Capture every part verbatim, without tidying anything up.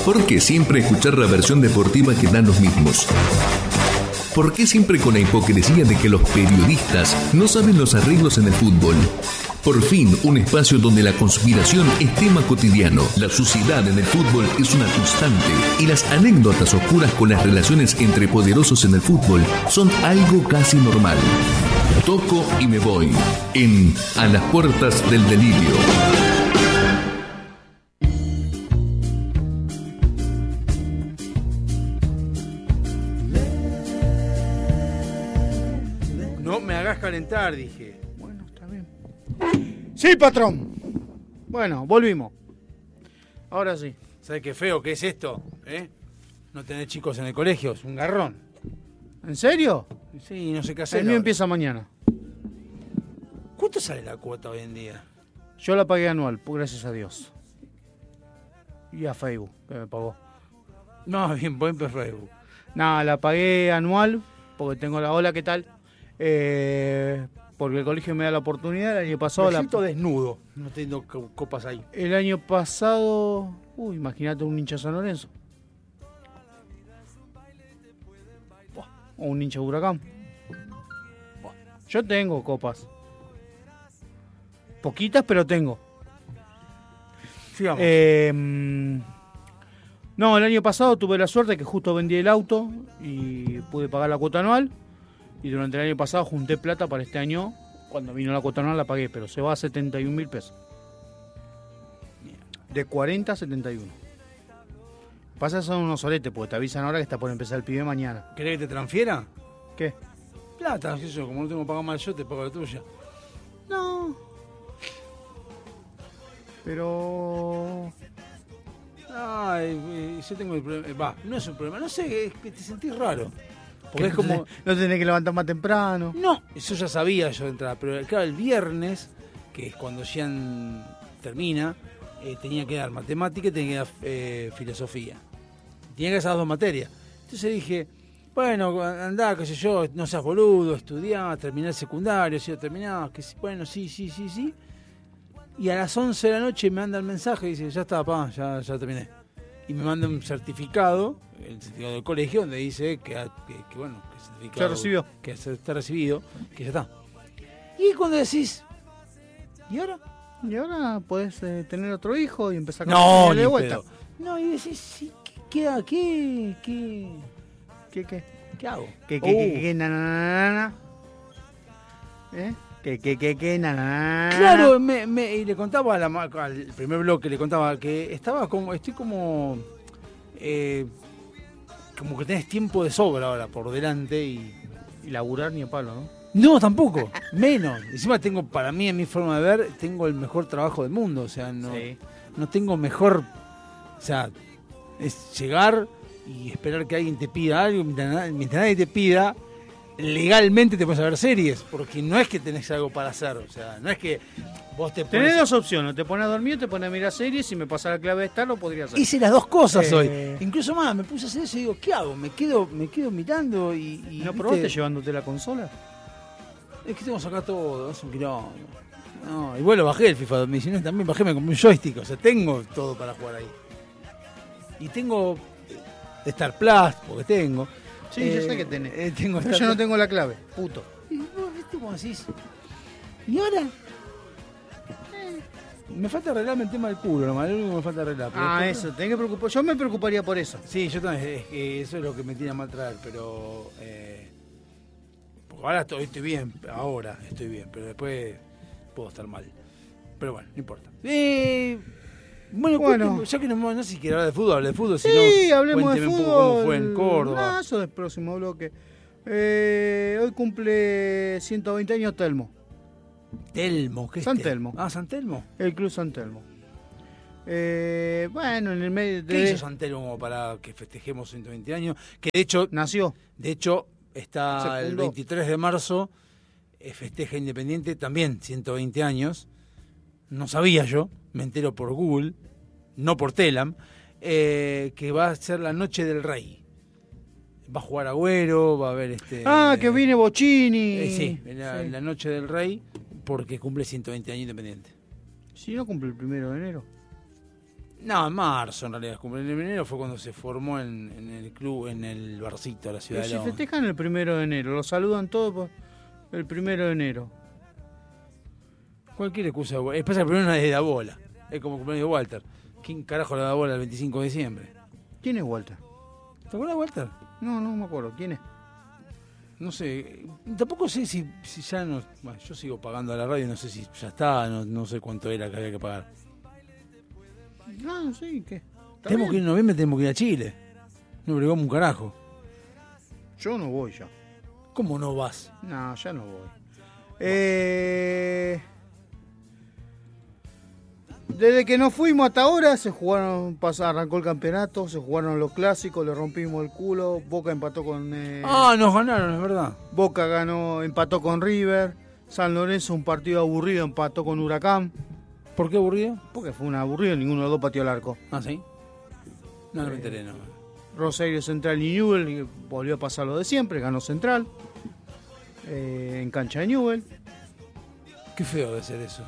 ¿Por qué siempre escuchar la versión deportiva que dan los mismos? ¿Por qué siempre con la hipocresía de que los periodistas no saben los arreglos en el fútbol? Por fin, un espacio donde la conspiración es tema cotidiano. La suciedad en el fútbol es una constante y las anécdotas oscuras con las relaciones entre poderosos en el fútbol son algo casi normal. Toco y me voy en A las puertas del delirio. No me hagas calentar, dije. Bueno, está bien. Sí, patrón. Bueno, volvimos. Ahora sí. ¿Sabes qué feo que es esto? ¿Eh? No tener chicos en el colegio, es un garrón. ¿En serio? Sí, no sé qué hacer. El mío ahora. empieza mañana. ¿Cuánto sale la cuota hoy en día? Yo la pagué anual, pues, gracias a Dios. Y a Facebook, que me pagó. No, bien, buen Facebook. Nada, la pagué anual, porque tengo la ola, ¿qué tal? Eh, porque el colegio me da la oportunidad. El año pasado... Me la... siento desnudo, no tengo copas ahí. El año pasado... Uy, imagínate un hincha de San Lorenzo. O un hincha de Huracán. Yo tengo copas. Poquitas, pero tengo. Sigamos. Eh, no, el año pasado tuve la suerte que justo vendí el auto y pude pagar la cuota anual. Y durante el año pasado junté plata para este año. Cuando vino la cuota anual la pagué, pero se va a setenta y un mil pesos. De cuarenta a setenta y uno. Pasa que son unos soletes, porque te avisan ahora que está por empezar el pibe mañana. ¿Querés que te transfiera? ¿Qué? Plata, qué sé yo, como no tengo que pagar mal yo, te pago la tuya. No. Pero... Ay, yo tengo el problema. Va, no es un problema, no sé, es que te sentís raro. Porque es no como. te- no tenés que levantar más temprano. No, eso ya sabía yo de entrada, pero claro, el viernes, que es cuando Jean termina, eh, tenía que dar matemática y tenía que dar eh, filosofía. Tenía que dar esas dos materias. Entonces dije, bueno, andá, qué sé yo, no seas boludo, estudiá, terminá el secundario, si lo terminás, que sí, bueno, sí, sí, sí, sí. Y a las once de la noche me manda el mensaje y dice, ya está, pa, ya, ya terminé. Y me manda un certificado, el certificado del colegio, donde dice que, que, que bueno, que el certificado, Ya recibió. que se está recibido, que ya está. Y cuando decís, ¿y ahora? Y ahora podés eh, tener otro hijo y empezar con No, la ni de vuelta. pedo. No, y decís, sí, ¿qué, qué, qué, qué, ¿Qué, qué? qué hago? ¿Qué, qué, qué, Uh, qué, na, na, na, na, na? ¿Eh? ¿Qué, qué, qué, qué, na, na, na, na? Claro, me, me, y le contaba a la, ma- al primer bloque, le contaba que estaba como, estoy como, eh, como que tenés tiempo de sobra ahora por delante y... Y laburar ni a palo, ¿no? No, tampoco, menos. Encima tengo, para mí, en mi forma de ver, tengo el mejor trabajo del mundo, o sea, no, Sí. no tengo mejor, o sea, es llegar y esperar que alguien te pida algo, mientras, na- mientras nadie te pida, legalmente te puedes ver series, porque no es que tenés algo para hacer, o sea, no es que vos te Tenés pones... dos opciones, te pones a dormir, te pones a mirar series, si me pasa la clave de estar lo podría hacer. Hice las dos cosas Eh. hoy. Incluso más, me puse a hacer eso y digo, ¿qué hago? Me quedo, me quedo mirando y... y ¿No ¿viste? probaste llevándote la consola? Es que tengo que sacar todo, es un quilombo. No, igual lo bajé el FIFA dos mil diecinueve, también bajé, me compré un joystick, o sea, tengo todo para jugar ahí. Y tengo Star Plus, porque tengo. Sí, Eh, yo sé que tenés. eh, tengo Pero Star yo no Plus. tengo la clave, puto. Y vos, ¿viste cómo decís? ¿Y ahora? Eh, me falta arreglarme el tema del culo, nomás, lo único que me falta arreglar. pero Ah, después- eso, tenés que preocupar. Yo me preocuparía por eso. Sí, yo también, es que eso es lo que me tiene a mal traer, pero... Eh, porque ahora estoy, estoy bien, ahora estoy bien, pero después puedo estar mal. Pero bueno, no importa. Eh, bueno, Bueno. cuénteme, ya que no, no sé si quiere hablar de fútbol, hable de fútbol, Sí, si no, hablemos de cuénteme fútbol. un poco cómo fue en Córdoba. Ah, eso del próximo bloque. Eh, hoy cumple ciento veinte años Telmo, Telmo, ¿qué es San Tel- Telmo. Ah, San Telmo. el Club San Telmo. Eh, bueno, en el medio ¿Qué de... hizo San Telmo como para que festejemos ciento veinte años? Que de hecho, Nació. de hecho está Se el fundó. veintitrés de marzo, eh, festeja Independiente, también ciento veinte años. No sabía yo, me entero por Google, no por Telam, eh, que va a ser la Noche del Rey. Va a jugar Agüero, va a haber este... Ah, que viene Bocini. eh, sí, la, Sí. la Noche del Rey, porque cumple ciento veinte años Independiente. Si no cumple el primero de enero. No, en marzo en realidad. En enero fue cuando se formó en, en el club, en el barcito de la ciudad Pero de se León. festejan el primero de enero, lo saludan todos por el primero de enero. Cualquier excusa. Es pasa el primero nadie da bola. Es como el cumpleaños de Walter. ¿Quién carajo le da bola el veinticinco de diciembre? ¿Quién es Walter? ¿Te acuerdas de Walter? No, no me acuerdo. ¿Quién es? No sé, tampoco sé si, si ya no... Bueno, yo sigo pagando a la radio, no sé si ya está, no, no sé cuánto era que había que pagar. No, sí, ¿qué? Tenemos que ir en noviembre, tenemos que ir a Chile. No bregamos un carajo. Yo no voy ya. ¿Cómo no vas? No, ya no voy. Eh... Desde que nos fuimos hasta ahora se jugaron, pasó, arrancó el campeonato, se jugaron los clásicos, le rompimos el culo, Boca empató con... Eh, Ah, nos ganaron, es verdad. Boca ganó, empató con River, San Lorenzo un partido aburrido, empató con Huracán. ¿Por qué aburrido? Porque fue un aburrido, ninguno de los dos pateó el arco. Ah, ¿sí? No, no me enteré, no. Rosario Central y Newell, volvió a pasar lo de siempre, ganó Central, eh, en cancha de Newell. Qué feo de ser eso.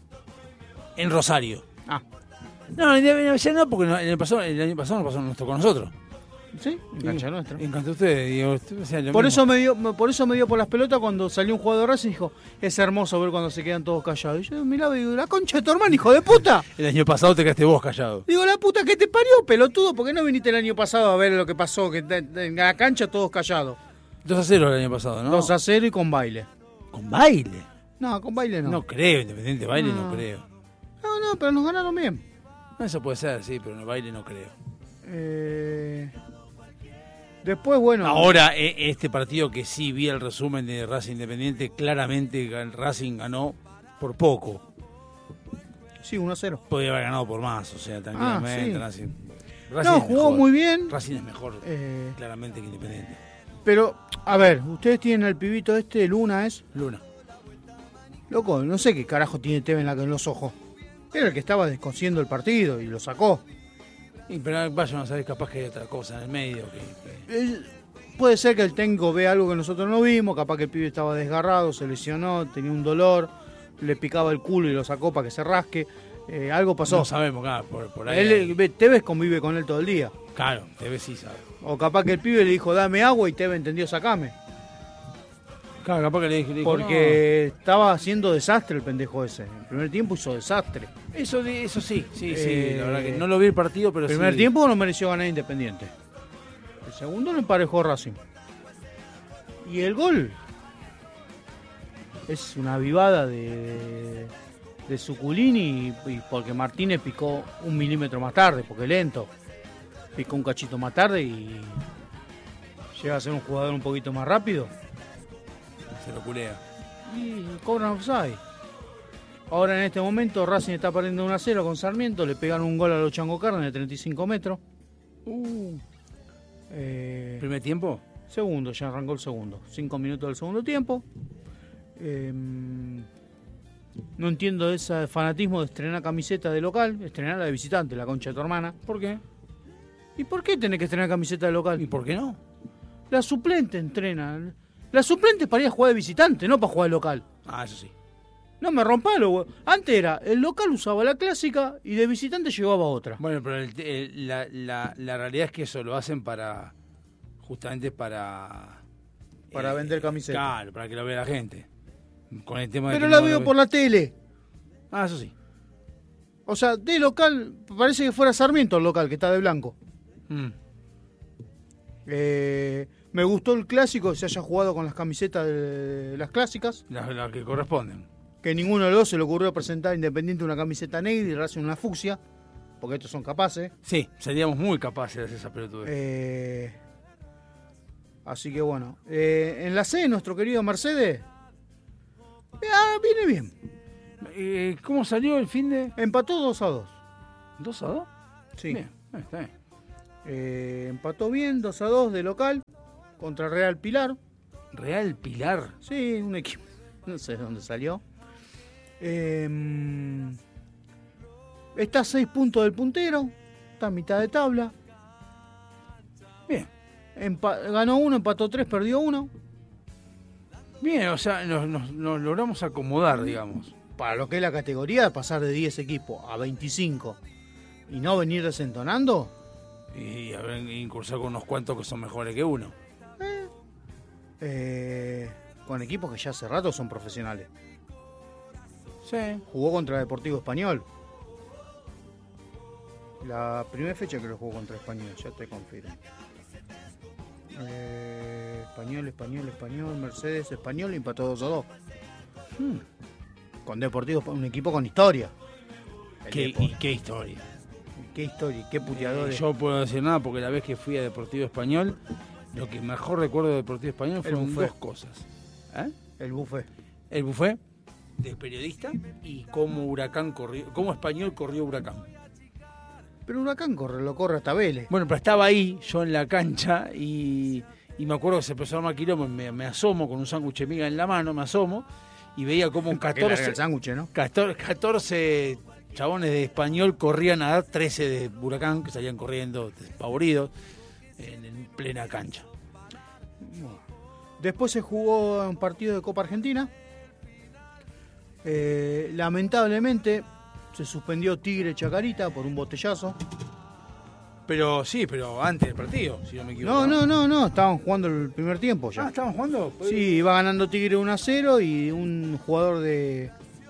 En Rosario. Ah, No, en Avellaneda no, porque no, en el, pasado, el año pasado nos, pasó, nos tocó a nosotros. sí, en cancha nuestra. En cancha de ustedes, digo, o sea, lo Por mismo. eso, me dio, por eso me dio por las pelotas cuando salió un jugador de Racing y dijo, es hermoso ver cuando se quedan todos callados. Y yo miraba y digo, la concha de tu hermano, hijo de puta. El año pasado te quedaste vos callado. Digo, la puta que te parió, pelotudo, ¿por qué no viniste el año pasado a ver lo que pasó? Que te- te- en la cancha todos callados. dos a cero el año pasado, ¿no? dos a cero y con baile. Con baile. No, con baile no. No, creo, Independiente baile no, No. creo. No, no, pero nos ganaron bien. Eso puede ser, sí, pero en el baile no creo. Eh... Después, bueno... Ahora, eh, este partido que sí vi el resumen de Racing Independiente, claramente el Racing ganó por poco. Sí, uno a cero. Podría haber ganado por más, o sea, tranquilamente. Ah, sí. Racing, Racing No, es jugó mejor. muy bien. Racing es mejor, Eh, claramente, que Independiente. pero, a ver, ustedes tienen al pibito este, Luna es... Luna. Loco, no sé qué carajo tiene Tevez en, la, en los ojos. Era el que estaba descosiendo el partido y lo sacó. Y, pero vayan a saber, capaz que hay otra cosa en el medio. Que, que- Eh, puede ser que el técnico vea algo que nosotros no vimos, capaz que el pibe estaba desgarrado, se lesionó, tenía un dolor, le picaba el culo y lo sacó para que se rasque. Eh, algo pasó. No sabemos, claro, por, por ahí. Él, hay- eh, Tevez convive con él todo el día. Claro, Tevez sí sabe. O capaz que el pibe le dijo, dame agua y Tevez entendió, sacame. Claro, capaz que le dije, le dijo, Porque estaba haciendo desastre el pendejo ese. En el primer tiempo hizo desastre. no. Eso, de- eso sí, sí, Eh, sí. La verdad que no lo vi el partido, pero El primer sí. tiempo no mereció ganar Independiente. El segundo lo emparejó Racing. Y el gol es una avivada de, de Suculini y, y porque Martínez picó un milímetro más tarde, porque lento. Picó un cachito más tarde y llega a ser un jugador un poquito más rápido. Se lo culea. Y cobran offside. Ahora en este momento Racing está perdiendo uno a cero con Sarmiento. Le pegaron un gol a los Chango Carne de treinta y cinco metros. Uh. Eh, ¿Primer tiempo? segundo, ya arrancó el segundo. Cinco minutos del segundo tiempo. Eh, no entiendo ese fanatismo de estrenar camiseta de local. Estrenar la de visitante, la concha de tu hermana. ¿Por qué? ¿Y por qué tenés que estrenar camiseta de local? ¿Y por qué no? La suplente entrena. La suplente es para ir a jugar de visitante, no para jugar de local. Ah, eso sí. No me rompalo, güey. Antes era, el local usaba la clásica y de visitante llevaba otra. Bueno, pero el- el- la, la, la realidad es que eso lo hacen para... Justamente para... Para vender camisetas. Claro, para que lo vea la gente. Con el tema de Pero que la no veo lo por ve- la tele. Ah, eso sí. O sea, de local, parece que fuera Sarmiento el local, que está de blanco. Mm. Eh, me gustó el clásico, que se haya jugado con las camisetas de las clásicas. Las las que corresponden. Que ninguno de los dos se le ocurrió presentar a Independiente una camiseta negra y Racing una fucsia. Porque estos son capaces. Sí, seríamos muy capaces de hacer esa pelotudez. Eh, así que bueno. Eh, en la C, nuestro querido Mercedes. eh, ah, viene bien. Eh, ¿Cómo salió el fin de...? Empató dos a dos. ¿Dos a dos? Sí. Bien, ah, está bien. Eh, empató bien, dos a dos de local. Contra Real Pilar. Real Pilar. Sí, un equipo. No sé de dónde salió. Eh, está a seis puntos del puntero. Está a mitad de tabla. Bien. Empa- ganó uno, empató tres, perdió uno. Bien, o sea, nos, nos- nos logramos acomodar, digamos. Para lo que es la categoría, pasar de diez equipos a veinticinco ¿Y no venir desentonando? Y haber incursado con unos cuantos que son mejores que uno. Eh, eh, con equipos que ya hace rato son profesionales. Sí. Jugó contra Deportivo Español. La primera fecha que lo jugó contra Español, ya te confirmo. Eh, español, Español, Español, Mercedes, Español y empató dos a dos. Hmm. Con Deportivo, un equipo con historia. ¿Qué, y qué historia? Qué historia, qué puteadores. Eh, yo no puedo decir nada porque la vez que fui a Deportivo Español, lo que mejor recuerdo de Deportivo Español fueron dos cosas. ¿Eh? El buffet. El buffet del periodista y cómo Huracán corrió, cómo Español corrió Huracán. Pero Huracán corre, lo corre hasta Vélez. Bueno, pero estaba ahí, yo en la cancha, y, y me acuerdo que se empezó a armar quilombo, me, me asomo con un sándwich de miga en la mano, me asomo, y veía como un catorce, el sándwich, ¿no? catorce, catorce chabones de Español corrían a dar trece de Huracán, que salían corriendo despavoridos, en, en plena cancha. Después se jugó un partido de Copa Argentina. Eh, lamentablemente se suspendió Tigre Chacarita por un botellazo. Pero sí, pero antes del partido, si no me equivoco. No, no, no, no, estaban jugando el primer tiempo ya. Ah, ¿estaban jugando? Sí, iba ganando Tigre uno a cero y un jugador de,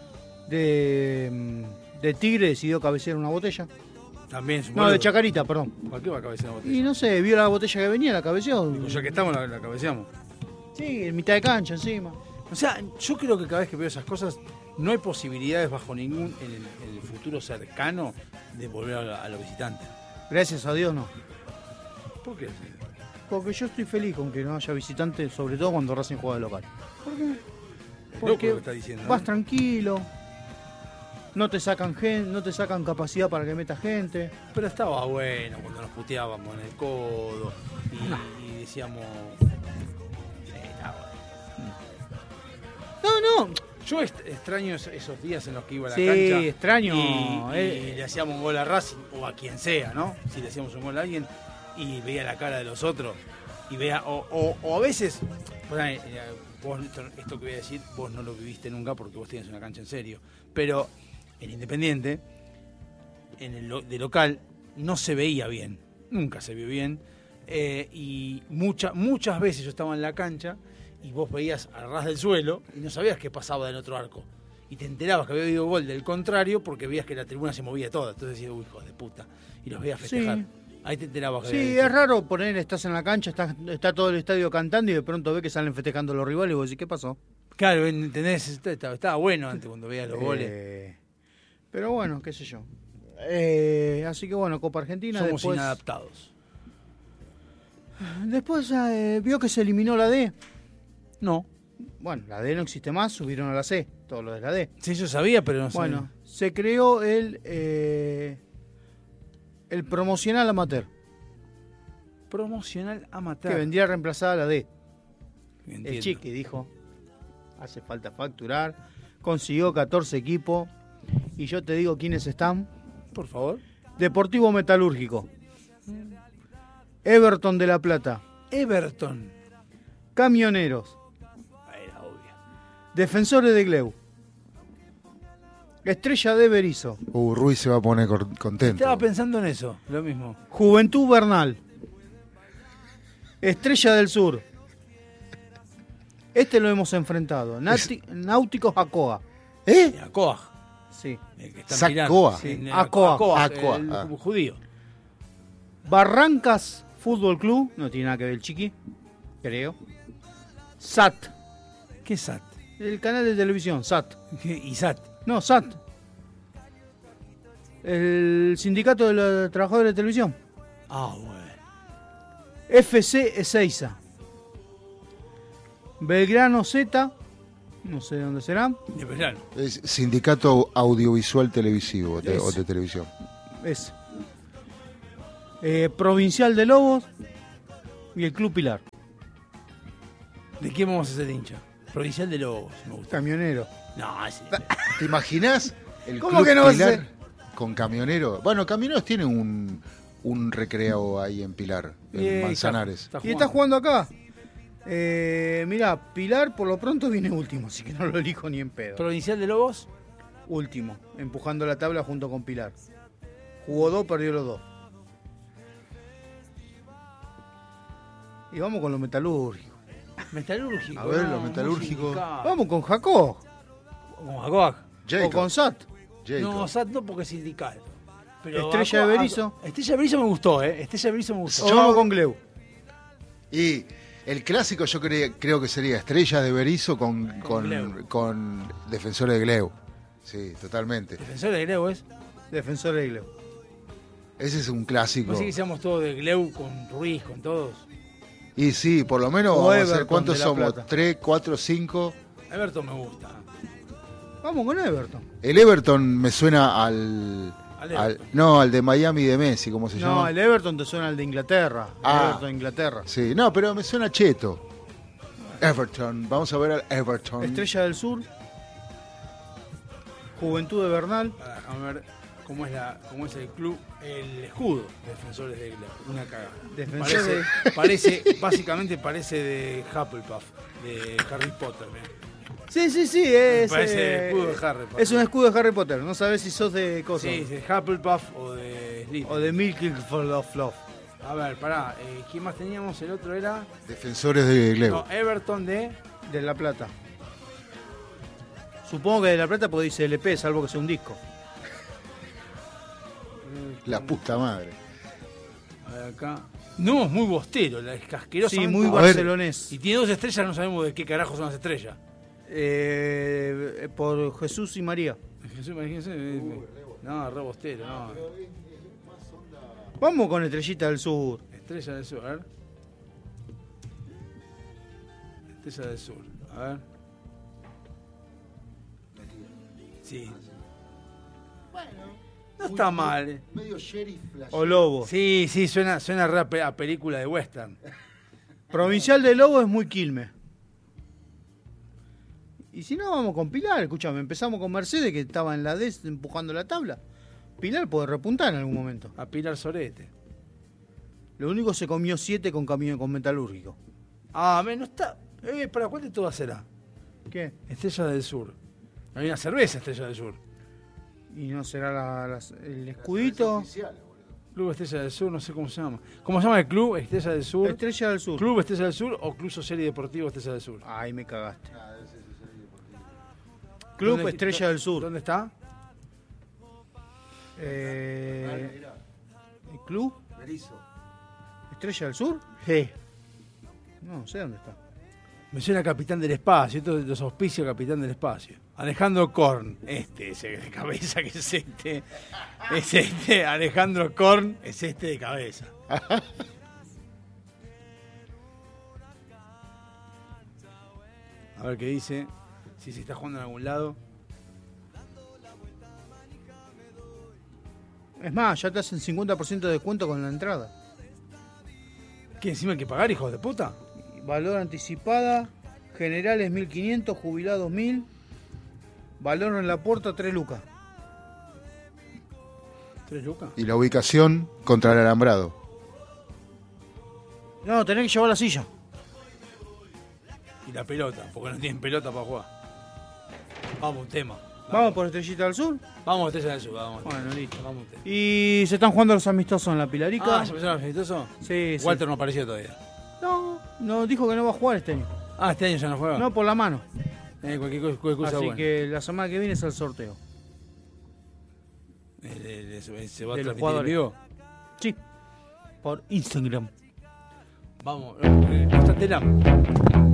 de, de Tigre decidió cabecear una botella. También, No, de Chacarita, perdón. ¿Para qué va a cabecear una botella? Y no sé, vio la botella que venía, la cabeceó. Digo, ya que estamos, la, la cabeceamos. Sí, en mitad de cancha encima. O sea, yo creo que cada vez que veo esas cosas, no hay posibilidades bajo ningún, en el, en el futuro cercano, de volver a, a los visitantes. Gracias a Dios no. ¿Por qué? Porque yo estoy feliz con que no haya visitantes, sobre todo cuando Racing juega de local. ¿Por qué? Porque Loco lo que está diciendo, vas ¿no? tranquilo, no te sacan gen, no te sacan capacidad para que metas gente. Pero estaba bueno cuando nos puteábamos en el codo y, No. y decíamos... Eh, estaba bueno. No, no. Yo est- extraño es- esos días en los que iba a la Sí, cancha. extraño, Y, y eh. le hacíamos un gol a Racing o a quien sea, ¿no? Si le hacíamos un gol a alguien y veía la cara de los otros. Y veía, o, o, o a veces, bueno, eh, vos, esto, esto que voy a decir, vos no lo viviste nunca porque vos tienes una cancha en serio. Pero en Independiente, en el lo- de local, no se veía bien. Nunca se vio bien. Eh, y mucha, muchas veces yo estaba en la cancha y vos veías a ras del suelo y no sabías qué pasaba del otro arco. Y te enterabas que había habido gol del contrario porque veías que la tribuna se movía toda. Entonces decías, uy, hijo de puta. Y los veías festejar. Sí. Ahí te enterabas que Sí, había es raro poner, estás en la cancha, está, está todo el estadio cantando y de pronto ves que salen festejando los rivales y vos decís, ¿qué pasó? Claro, ¿entendés? Estaba, estaba bueno antes cuando veías los Eh, goles. Pero bueno, qué sé yo. Eh, así que bueno, Copa Argentina. Somos después, inadaptados. Después eh, vio que se eliminó la D. No. Bueno, la D no existe más, subieron a la C, todo lo de la D. Sí, yo sabía, pero no sabía. Bueno, se creó el eh, el promocional amateur, Promocional amateur. que vendría a reemplazar a la D. Entiendo. El Chiqui dijo, hace falta facturar, consiguió catorce equipos, y yo te digo quiénes están. Por favor. Deportivo Metalúrgico, Everton de La Plata, Everton. Camioneros, Era obvio. Defensores de Gleu, Estrella de Berizo, Uh, Ruiz se va a poner cor- contento. Estaba pensando en eso, lo mismo. Juventud Bernal, Estrella del Sur. Este lo hemos enfrentado. Nati- Náuticos Acoa. ¿Eh? Acoa. Sí. El que está en Sacoa. Pilar. Sí, Acoa. Acoa. Acoa, El ah. judío. Barrancas Fútbol Club. No tiene nada que ver el Chiqui. Creo. S A T. ¿Qué es S A T? El canal de televisión. S A T. ¿Y S A T? No, S A T. El sindicato de los trabajadores de televisión. Ah, bueno. F C Ezeiza. Belgrano Z. No sé de dónde será. De verano. Es Sindicato Audiovisual Televisivo de, Es. o de Televisión. Es. Eh, Provincial de Lobos. Y el Club Pilar. ¿De quién vamos a ser hincha? Provincial de Lobos, me gusta. Camionero. No, ese. ¿Te imaginas el ¿Cómo Club que no va a Pilar ser? con Camioneros? Bueno, Camioneros tiene un, un recreo ahí en Pilar, en Eh, Manzanares. está- está Y está jugando acá. Eh, mirá, Pilar por lo pronto viene último, así que no lo elijo ni en pedo. Provincial de Lobos. Último, empujando la tabla junto con Pilar. Jugó dos, perdió los dos. Y vamos con lo metalúrgico. Metalúrgico. A ver, no, lo metalúrgico. muy sindical. Vamos con Jacob. Con Jacob. Jacob. O con Sat. Jacob. No, Sat no porque es sindical. Pero Estrella Jacob- de Berizo. Estrella de Berizo me gustó, ¿eh? Estrella de Berizo me gustó. O vamos con Gleu. Y el clásico yo cre- creo que sería Estrellas de Berizo con, con, Gleu. con Defensores de Gleu. Sí, totalmente. Defensor de Gleu es. Defensor de Gleu. Ese es un clásico. Así que seamos todos de Gleu con Ruiz, con todos. Y sí, por lo menos O vamos a hacer Everton cuántos de La somos, Plata. tres, cuatro, cinco. Everton me gusta. Vamos con Everton. El Everton me suena al, Al al- Everton. no, al de Miami de Messi, ¿cómo se No, llama? el Everton te suena al de Inglaterra. El Ah. Everton de Inglaterra. Sí, no, pero me suena cheto. Everton, vamos a ver al Everton. Estrella del Sur. Juventud de Bernal. Pará, déjame ver cómo es, la, cómo es el club, el escudo de Defensores de Gleu. Una cagada. Defensor Parece, parece, básicamente parece de Hufflepuff, de Harry Potter. mirá. Sí, sí, sí. Es, Parece eh, el escudo de Harry Potter. Es un escudo de Harry Potter. No sabes si sos de cosas. Sí, de Hufflepuff o de Slytherin. O de Milky of Love. A ver, pará, eh, ¿quién más teníamos? El otro era... Defensores de Gleu. No, Everton de... De La Plata. Supongo que de La Plata porque dice L P, salvo que sea un disco. La puta madre. A ver, acá... No, es muy bostero, la es casquerosa. Sí, muy A ver. barcelonés. Y tiene dos estrellas, no sabemos de qué carajo son las estrellas. Eh, por Jesús y María. Jesús, imagínense. eh, No, re bostero, no. Vamos con Estrellita del Sur. Estrella del Sur, a ver. Estrella del Sur, a ver. Sí. No está mal. eh. Medio sheriff flash. O Lobo. Sí, sí, suena, suena re a, pe- a película de western. Provincial de Lobo es muy Quilmes. Y si no, vamos con Pilar. Escúchame, empezamos con Mercedes, que estaba en la D empujando la tabla. Pilar puede repuntar en algún momento. A Pilar Sorete. Lo único se comió siete con camión con metalúrgico. Ah, me no está. Eh, ¿Para cuál de todas será? ¿Qué? Estrella del Sur. Hay una cerveza Estrella del Sur. Y no será la- las- el escudito. Club Estrella del Sur, no sé cómo se llama. ¿Cómo se llama el club Estrella del Sur? Estrella del Sur. ¿Club Estrella del Sur o Club Social y Deportivo Estrella del Sur? Ay, me cagaste. Club ¿Dónde- Estrella del Sur. ¿Dónde está? Eh, ¿El club? ¿Estrella del Sur? Sí. No, no sé dónde está. Me suena Capitán del Espacio, esto es los auspicios Capitán del Espacio. Alejandro Korn, este, ese de cabeza que es este. Es este, Alejandro Korn, es este de cabeza. A ver qué dice, si se está jugando en algún lado. Es más, ya te hacen cincuenta por ciento de descuento con la entrada. ¿Qué encima hay que pagar, hijos de puta? Valor anticipada, generales mil quinientos, jubilados mil. Valor en la puerta tres lucas. ¿Tres lucas? Y la ubicación contra el alambrado. No, tenés que llevar la silla. Y la pelota, porque no tienen pelota para jugar. Vamos, un tema. Vamos por Estrellita del Sur. Vamos, Estrella del Sur, vamos. Bueno, listo. Vamos, un tema. Y se están jugando los amistosos en la Pilarica. Ah, ¿se empezaron los amistosos? Sí, sí. Walter no apareció todavía. No, no, dijo que no va a jugar este año. Ah, este año ya no juega. No, por la mano. Eh, cualquier, cosa- cualquier cosa Así buena. que la semana que viene es el sorteo. Eh, eh, eh, se, se va a De los transmitir en jugadores. vivo. Sí. Por Instagram. Vamos, eh, eh, Constatela.